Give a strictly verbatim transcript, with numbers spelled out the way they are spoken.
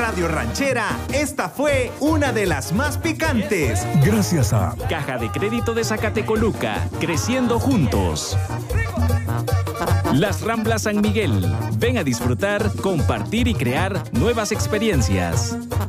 Radio Ranchera, esta fue una de las más picantes. Gracias a Caja de Crédito de Zacatecoluca, creciendo juntos. Las Ramblas San Miguel. Ven a disfrutar, compartir y crear nuevas experiencias.